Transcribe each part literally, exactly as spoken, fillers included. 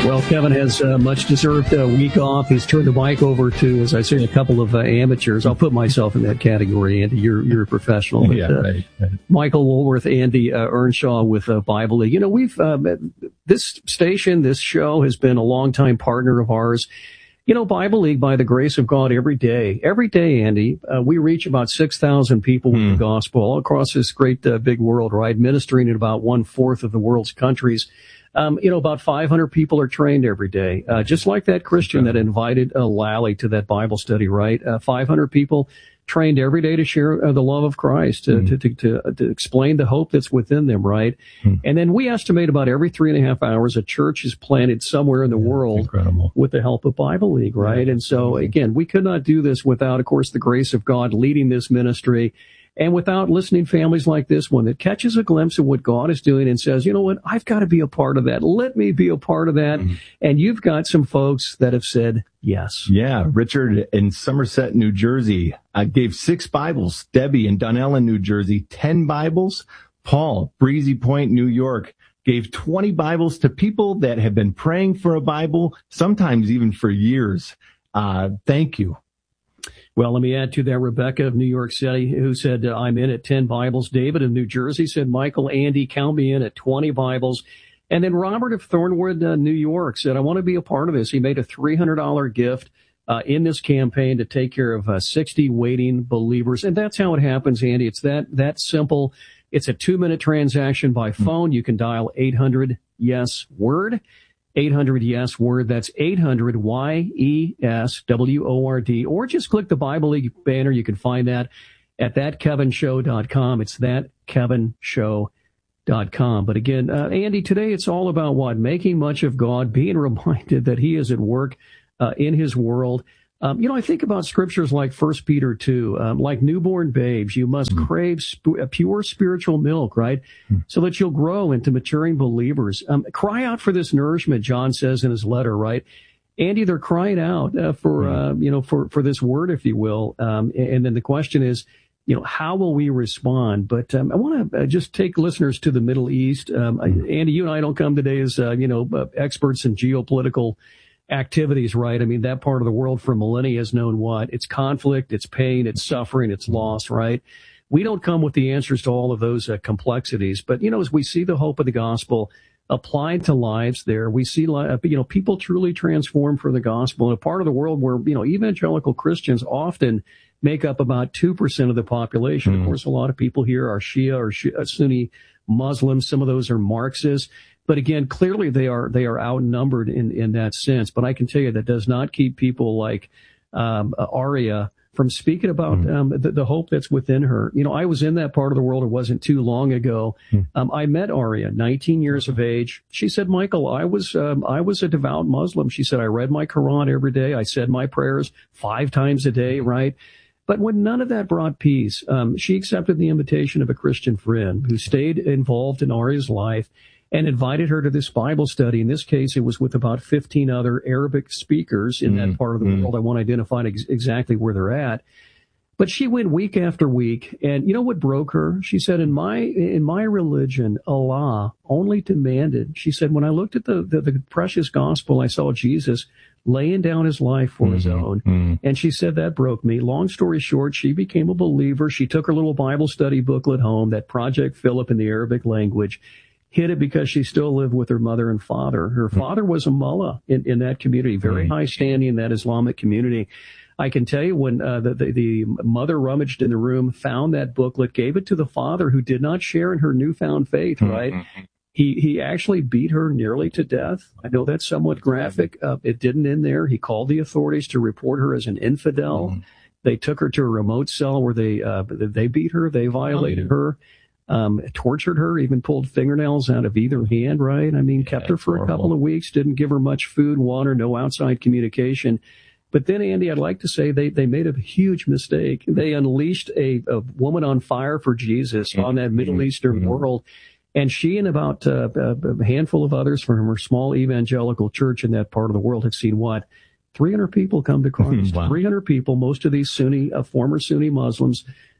Well, Kevin has a much-deserved uh, week off. He's turned the mic over to, as I say, a couple of uh, amateurs. I'll put myself in that category, Andy. You're you're a professional. But, yeah, uh, right, right. Michael Woolworth, Andy uh, Earnshaw with uh, Bible League. You know, we've uh, this station, this show has been a longtime partner of ours. You know, Bible League, by the grace of God, every day, every day, Andy, uh, we reach about six thousand people with mm. the gospel all across this great uh, big world, right? Ministering in about one-fourth of the world's countries. Um, you know, about five hundred people are trained every day. Uh, just like that Christian that invited uh, Lally to that Bible study, right? Uh, five hundred people trained every day to share uh, the love of Christ, to, mm. to, to, to, to explain the hope that's within them, right? Mm. And then we estimate about every three and a half hours a church is planted somewhere in the yeah, world incredible. With the help of Bible League, right? Yeah, and so, again, we could not do this without, of course, the grace of God leading this ministry. And without listening families like this one that catches a glimpse of what God is doing and says, you know what, I've got to be a part of that. Let me be a part of that. Mm-hmm. And you've got some folks that have said yes. Yeah. Richard in Somerset, New Jersey, uh, gave six Bibles. Debbie in Dunellen, New Jersey, ten Bibles. Paul, Breezy Point, New York, gave twenty Bibles to people that have been praying for a Bible, sometimes even for years. Uh, thank you. Well, let me add to that Rebecca of New York City, who said, uh, I'm in at ten Bibles. David of New Jersey said, Michael, Andy, count me in at twenty Bibles. And then Robert of Thornwood, uh, New York said, I want to be a part of this. He made a three hundred dollars gift uh, in this campaign to take care of uh, sixty waiting believers. And that's how it happens, Andy. It's that, that simple. It's a two-minute transaction by phone. You can dial eight hundred yes word. eight hundred yes word. That's eight hundred Y E S W O R D. Or just click the Bible League banner. You can find that at that kevin show dot com. It's that kevin show dot com. But again, uh, Andy, today it's all about what? Making much of God, being reminded that he is at work uh, in his world. Um, you know, I think about scriptures like First Peter two, um, like newborn babes, you must mm. crave sp- pure spiritual milk, right? Mm. So that you'll grow into maturing believers. Um, cry out for this nourishment, John says in his letter, right? Andy, they're crying out uh, for, mm. uh, you know, for, for this word, if you will. Um, and then the question is, you know, how will we respond? But um, I want to uh, just take listeners to the Middle East. Um, mm. I, Andy, you and I don't come today as, uh, you know, uh, experts in geopolitical activities, right? I mean, that part of the world for millennia has known what? It's conflict, it's pain, it's suffering, it's loss, right? We don't come with the answers to all of those uh, complexities. But, you know, as we see the hope of the gospel applied to lives there, we see, uh, you know, people truly transform for the gospel in a part of the world where, you know, evangelical Christians often make up about two percent of the population. Mm. Of course, a lot of people here are Shia or Shia, Sunni Muslims. Some of those are Marxists. But again, clearly they are they are outnumbered in, in that sense. But I can tell you that does not keep people like um, Aria from speaking about mm. um, the, the hope that's within her. You know, I was in that part of the world. It wasn't too long ago. Mm. Um, I met Aria, nineteen years of age. She said, Michael, I was um, I was a devout Muslim. She said, I read my Quran every day. I said my prayers five times a day, right? But when none of that brought peace, um, she accepted the invitation of a Christian friend who stayed involved in Aria's life and invited her to this Bible study. In this case, it was with about fifteen other Arabic speakers in mm, that part of the mm. world. I won't identify ex- exactly where they're at. But she went week after week, and you know what broke her? She said, in my in my religion, Allah only demanded, she said, when I looked at the, the, the precious gospel, I saw Jesus laying down his life for mm-hmm. his own. Mm-hmm. And she said that broke me. Long story short, she became a believer. She took her little Bible study booklet home, that Project Philip in the Arabic language, hid it because she still lived with her mother and father. Her mm-hmm. father was a mullah in, in that community, very mm-hmm. high standing in that Islamic community. I can tell you when uh, the, the, the mother rummaged in the room, found that booklet, gave it to the father who did not share in her newfound faith, right? Mm-hmm. He he actually beat her nearly to death. I know that's somewhat graphic. Uh, it didn't end there. He called the authorities to report her as an infidel. Mm-hmm. They took her to a remote cell where they uh, they beat her. They violated oh, yeah. her, um, tortured her, even pulled fingernails out of either hand, right? I mean, yeah, kept her for horrible. a couple of weeks, didn't give her much food, water, no outside communication. But then, Andy, I'd like to say they, they made a huge mistake. They unleashed a, a woman on fire for Jesus mm-hmm. on that Middle Eastern mm-hmm. world. And she and about uh, a handful of others from her small evangelical church in that part of the world have seen what? three hundred people come to Christ. Wow. three hundred people, most of these Sunni, uh, former Sunni Muslims,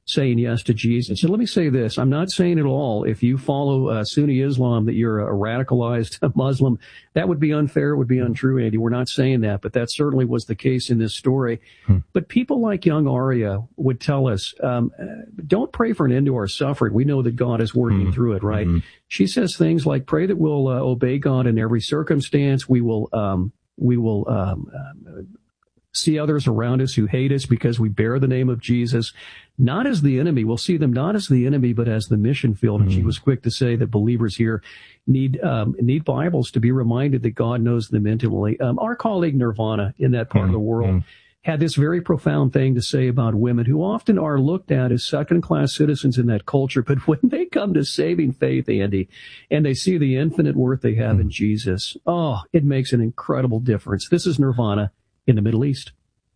saying yes to Jesus. And let me say this, I'm not saying at all, if you follow uh, Sunni Islam, that you're a radicalized Muslim. That would be unfair, it would be untrue, Andy. We're not saying that, but that certainly was the case in this story. Hmm. But people like young Aria would tell us, um, don't pray for an end to our suffering. We know that God is working hmm. through it, right? Hmm. She says things like, pray that we'll uh, obey God in every circumstance. We will, um, we will, um, uh, see others around us who hate us because we bear the name of Jesus, not as the enemy. We'll see them not as the enemy, but as the mission field. Mm-hmm. And she was quick to say that believers here need um, need Bibles to be reminded that God knows them intimately. Um, our colleague Nirvana in that part mm-hmm. of the world had this very profound thing to say about women who often are looked at as second-class citizens in that culture. But when they come to saving faith, Andy, and they see the infinite worth they have mm-hmm. in Jesus, oh, it makes an incredible difference. This is Nirvana in the Middle East.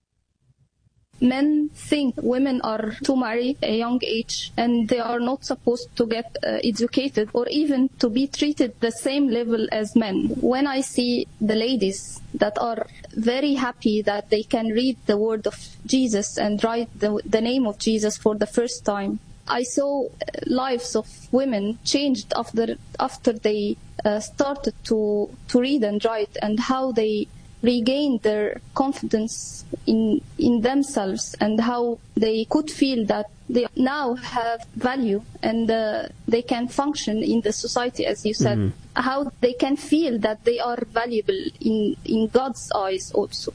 Men think women are to marry at a young age and they are not supposed to get uh, educated or even to be treated the same level as men. When I see the ladies that are very happy that they can read the word of Jesus and write the, the name of Jesus for the first time, I saw lives of women changed after after they uh, started to to read and write, and how they regained their confidence in in themselves, and how they could feel that they now have value and uh, they can function in the society, as you said. Mm-hmm. How they can feel that they are valuable in, in God's eyes also.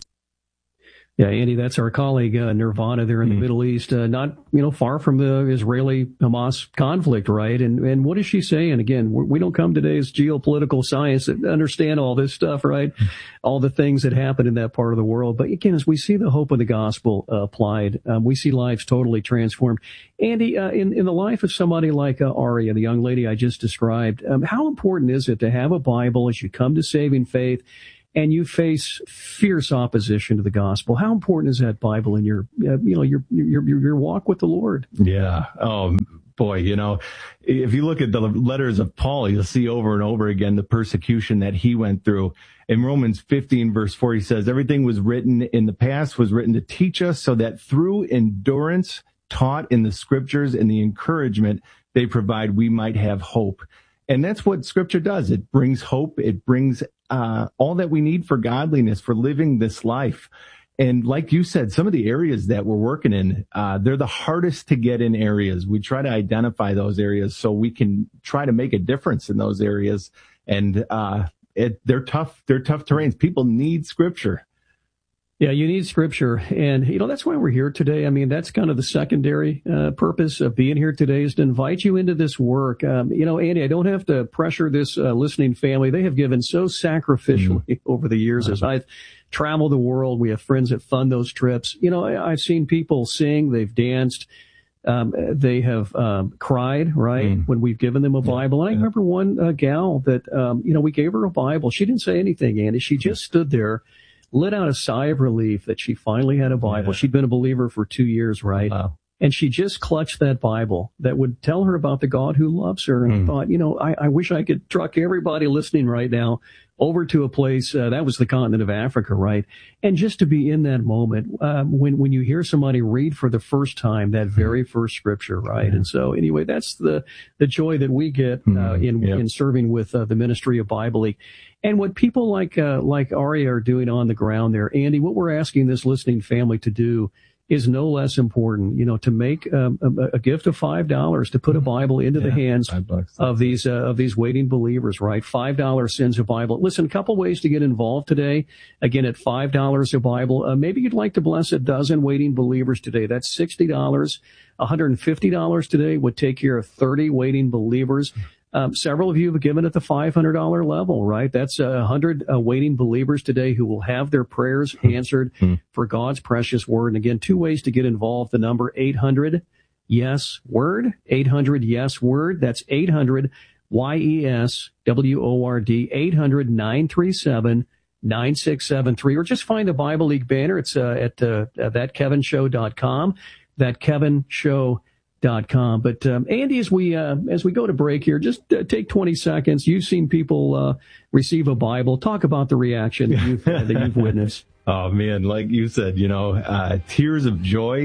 Yeah, Andy, that's our colleague, uh, Nirvana there in the mm. Middle East, uh, not, you know, far from the Israeli-Hamas conflict, right? And and what is she saying? Again, we don't come today as geopolitical science to understand all this stuff, right? Mm. All the things that happen in that part of the world. But again, as we see the hope of the gospel uh, applied, um, we see lives totally transformed. Andy, uh, in, in the life of somebody like uh, Aria, the young lady I just described, um, how important is it to have a Bible as you come to saving faith and you face fierce opposition to the gospel? How important is that Bible in your, uh, you know, your, your, your, your walk with the Lord? Yeah. Oh, boy, you know, if you look at the letters of Paul, you'll see over and over again the persecution that he went through. In Romans fifteen, verse four, he says, everything was written in the past was written to teach us, so that through endurance taught in the scriptures and the encouragement they provide, we might have hope. And that's what Scripture does. It brings hope. It brings uh all that we need for godliness, for living this life. And like you said, some of the areas that we're working in, uh they're the hardest to get in areas. We try to identify those areas so we can try to make a difference in those areas. And uh it, they're tough. They're tough terrains. People need Scripture. Yeah, you need Scripture. And, you know, that's why we're here today. I mean, that's kind of the secondary uh, purpose of being here today, is to invite you into this work. Um, you know, Andy, I don't have to pressure this uh, listening family. They have given so sacrificially mm. over the years. As I've traveled the world, we have friends that fund those trips. You know, I, I've seen people sing, they've danced, um, they have um, cried, right, mm. when we've given them a Bible. And I remember one uh, gal that, um, you know, we gave her a Bible. She didn't say anything, Andy. She just stood there, let out a sigh of relief that she finally had a Bible. Yeah. She'd been a believer for two years, right? Wow. And she just clutched that Bible that would tell her about the God who loves her. And mm. I thought, you know, I, I wish I could truck everybody listening right now over to a place, uh, that was the continent of Africa, right? And just to be in that moment, um, when, when you hear somebody read for the first time that very first scripture, right? Yeah. And so anyway, that's the, the joy that we get, uh, in, yep. in serving with, uh, the ministry of Bible League. And what people like, uh, like Aria are doing on the ground there, Andy, what we're asking this listening family to do is no less important, you know, to make um, a, a gift of five dollars to put a Bible into yeah, the hands of these, uh, of these waiting believers, right? five dollars sends a Bible. Listen, a couple ways to get involved today. Again, at five dollars a Bible. Uh, maybe you'd like to bless a dozen waiting believers today. That's sixty dollars. one hundred fifty dollars today would take care of thirty waiting believers. Um, several of you have given at the five hundred dollars level, right? That's a uh, hundred uh, waiting believers today who will have their prayers answered for God's precious word. And again, two ways to get involved. The number eight hundred yes word, eight hundred yes word. That's eight hundred Y E S W O R D, eight hundred nine three seven nine six seven three, or just find the Bible League banner. It's uh, at uh, that kevin show dot com, that kevin show dot com. But um, Andy, as we uh, as we go to break here, just uh, take twenty seconds. You've seen people uh, receive a Bible. Talk about the reaction that you've, uh, that you've witnessed. Oh man, like you said, you know, uh, tears of joy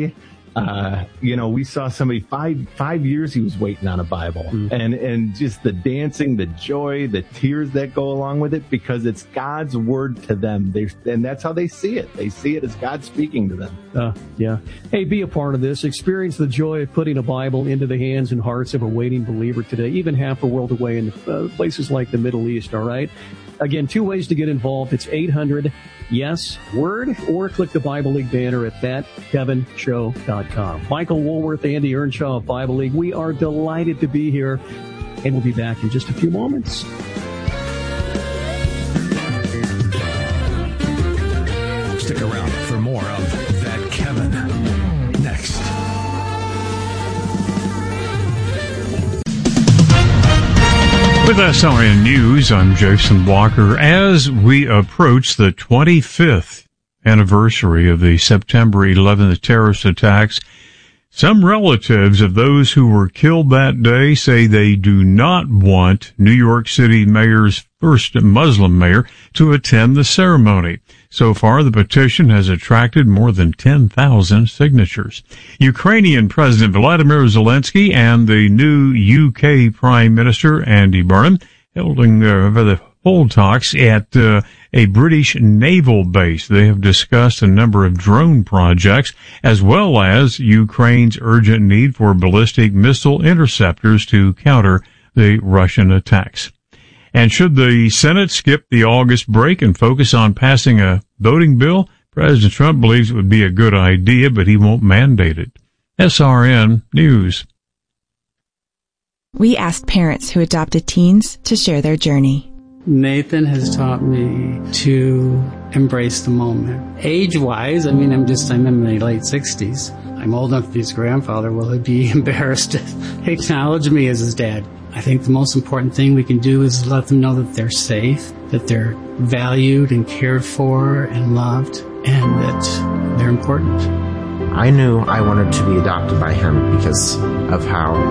Uh, you know, we saw somebody five five years he was waiting on a Bible, mm. and and just the dancing, the joy, the tears that go along with it, because it's God's word to them. They and that's how they see it. They see it as God speaking to them. Uh, yeah. Hey, be a part of this. Experience the joy of putting a Bible into the hands and hearts of a waiting believer today, even half a world away in uh, places like the Middle East. All right. Again, two ways to get involved. It's eight hundred yes word, or click the Bible League banner at that kevin show dot com. Michael Woolworth, Andy Earnshaw of Bible League, we are delighted to be here, and we'll be back in just a few moments. Stick around for more of That Kevin next. With S R N News, I'm Jason Walker. As we approach the twenty-fifth anniversary of the September eleventh terrorist attacks, some relatives of those who were killed that day say they do not want New York City Mayor's first Muslim mayor to attend the ceremony. So far, the petition has attracted more than ten thousand signatures. Ukrainian President Vladimir Zelensky and the new U K Prime Minister Andy Burnham holding uh, the full talks at uh, a British naval base. They have discussed a number of drone projects, as well as Ukraine's urgent need for ballistic missile interceptors to counter the Russian attacks. And should the Senate skip the August break and focus on passing a voting bill? President Trump believes it would be a good idea, but he won't mandate it. S R N News. We asked parents who adopted teens to share their journey. Nathan has taught me to embrace the moment. Age-wise, I mean, I'm just, I'm in my late sixties. I'm old enough to be his grandfather. Will he be embarrassed to acknowledge me as his dad? I think the most important thing we can do is let them know that they're safe, that they're valued and cared for and loved, and that they're important. I knew I wanted to be adopted by him because of how